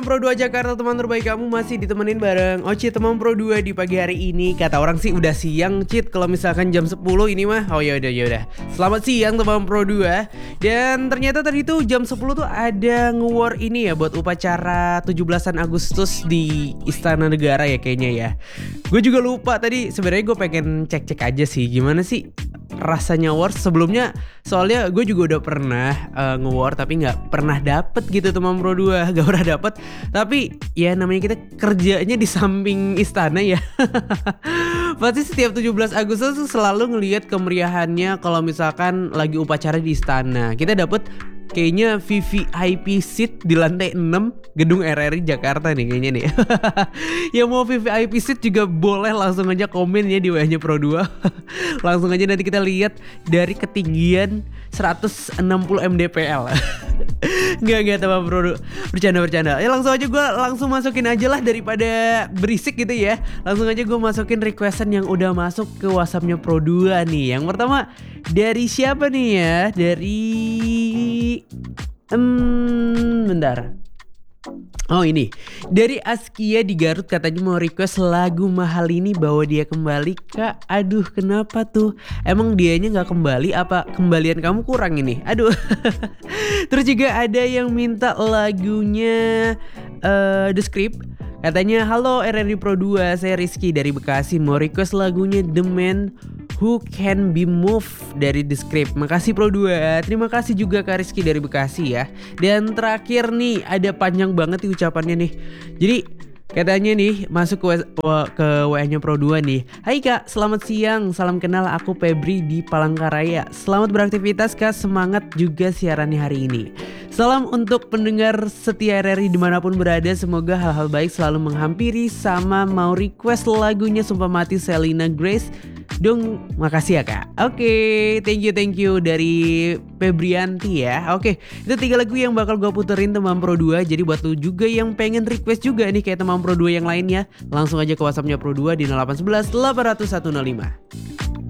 Pro 2 Jakarta, teman terbaik kamu masih ditemenin bareng Oci teman Pro 2 di pagi hari ini. Kata orang sih udah siang, Cit. Kalau misalkan jam 10 ini mah. Oh ya udah. Selamat siang teman Pro 2. Dan ternyata tadi tuh jam 10 tuh ada nge-war ini ya buat upacara 17-an Agustus di Istana Negara ya kayaknya ya. Gue juga lupa tadi, sebenarnya gue pengen cek-cek aja sih gimana sih rasanya war sebelumnya, soalnya gue juga udah pernah nge-war tapi nggak pernah dapet gitu teman Pro 2, gak pernah dapet. Tapi ya namanya kita kerjanya di samping istana ya. Pasti setiap 17 Agustus tuh selalu ngelihat kemeriahannya kalau misalkan lagi upacara di istana. Kita dapet kayaknya VVIP seat di lantai 6 gedung RRI Jakarta nih kayaknya nih. Yang mau VVIP seat juga boleh langsung aja komen ya di WA-nya Pro 2. Langsung aja nanti kita lihat dari ketinggian 160 mdpl. Enggak teman Pro 2. Bercanda. Ya langsung aja gue langsung masukin aja lah daripada berisik gitu ya. Langsung aja gue masukin requestan yang udah masuk ke WhatsApp-nya Pro 2 nih. Yang pertama dari siapa nih ya? Dari bentar. Oh ini dari Askia di Garut, katanya mau request lagu Mahal Ini Bawa Dia Kembali. Kak, aduh kenapa tuh? Emang dianya gak kembali? Apa kembalian kamu kurang ini? Aduh. Terus juga ada yang minta lagunya The Script. Katanya, halo RRI Pro 2, saya Rizky dari Bekasi, mau request lagunya The Man Who Can Be Moved dari The Script. Makasih Pro 2. Terima kasih juga Kak Rizky dari Bekasi ya. Dan terakhir nih, ada panjang banget nih ucapannya nih. Jadi katanya nih masuk ke WA-nya Pro 2 nih. Hai Kak, selamat siang. Salam kenal, aku Febri di Palangkaraya. Selamat beraktivitas Kak, semangat juga siarannya hari ini. Salam untuk pendengar setia RRI dimanapun berada. Semoga hal-hal baik selalu menghampiri. Sama mau request lagunya Sumpah Mati Selena Grace dong, makasih ya Kak. Oke, thank you dari Febrianti ya. Oke, itu 3 lagu yang bakal gue puterin teman Pro 2. Jadi buat lu juga yang pengen request juga nih kayak teman Pro 2 yang lainnya, langsung aja ke WhatsAppnya Pro 2 di 0811 800 105.